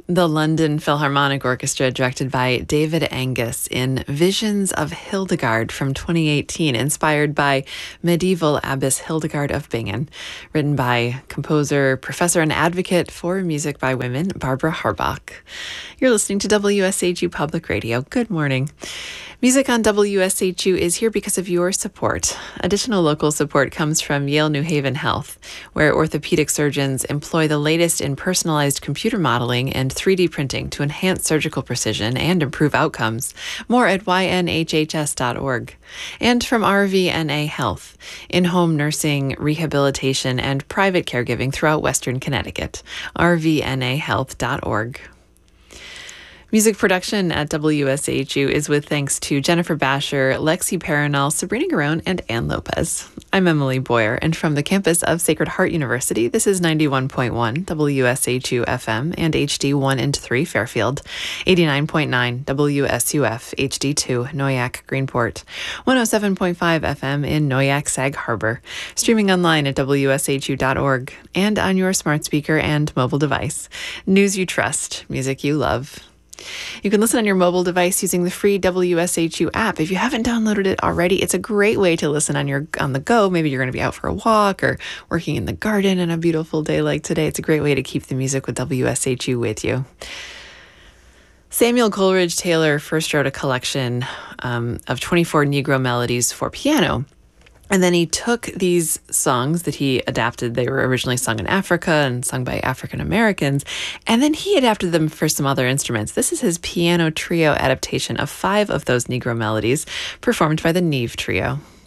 The London Philharmonic Orchestra, directed by David Angus, in Visions of Hildegard from 2018, inspired by medieval Abbess Hildegard of Bingen, written by composer, professor, and advocate for music by women, Barbara Harbach. You're listening to WSHU Public Radio. Good morning. Music on WSHU is here because of your support. Additional local support comes from Yale New Haven Health, where orthopedic surgeons employ the latest in personalized computer modeling and 3D printing to enhance surgical precision and improve outcomes. More at ynhhs.org. And from RVNA Health, in-home nursing, rehabilitation, and private caregiving throughout Western Connecticut. rvnahealth.org. Music production at WSHU is with thanks to Jennifer Basher, Lexi Paranal, Sabrina Garone, and Ann Lopez. I'm Emily Boyer, and from the campus of Sacred Heart University, this is 91.1 WSHU FM and HD 1 and 3 Fairfield, 89.9 WSUF HD 2 Noyak Greenport, 107.5 FM in Noyak Sag Harbor, streaming online at WSHU.org and on your smart speaker and mobile device. News you trust, music you love. You can listen on your mobile device using the free WSHU app. If you haven't downloaded it already, it's a great way to listen on the go. Maybe you're going to be out for a walk or working in the garden on a beautiful day like today. It's a great way to keep the music with WSHU with you. Samuel Coleridge Taylor first wrote a collection of 24 Negro melodies for piano. And then he took these songs that he adapted. They were originally sung in Africa and sung by African Americans. And then he adapted them for some other instruments. This is his piano trio adaptation of 5 of those Negro melodies performed by the Neve Trio.